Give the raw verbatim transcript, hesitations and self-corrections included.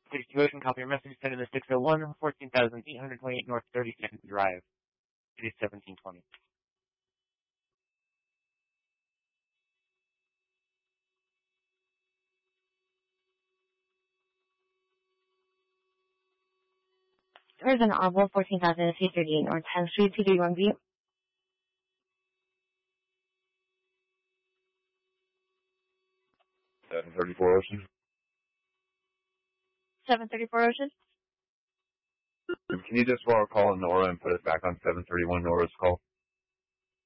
Please devotion, copy your message, send in the six oh one, fourteen thousand eight hundred twenty-eight North thirty-second Drive. It is seventeen twenty. Horizon Oval, fourteen thousand three thirty-eight North tenth Street, two three one B. seven thirty-four Ocean. seven thirty-four Ocean. Can you just while call in Nora and put us back on seven thirty-one Nora's call?